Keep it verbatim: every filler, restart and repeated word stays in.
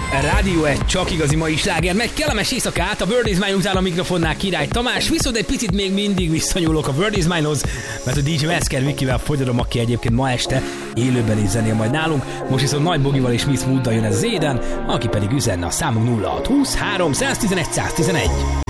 Rádió egy csak igazi mai sláger, meg kellemes éjszakát, a World is Mine után a mikrofonnál Király Tamás, viszont egy picit még mindig visszanyúlok a World is Mine-hoz, mert a dé dzsé Mesker Mikivel fogyadom, aki egyébként ma este élőben is zenél majd nálunk, most viszont Nagy Bogival és Miss Mooddal jön ez az Éden, aki pedig üzenne a számunk nulla hat húsz három tizenegy száz tizenegy.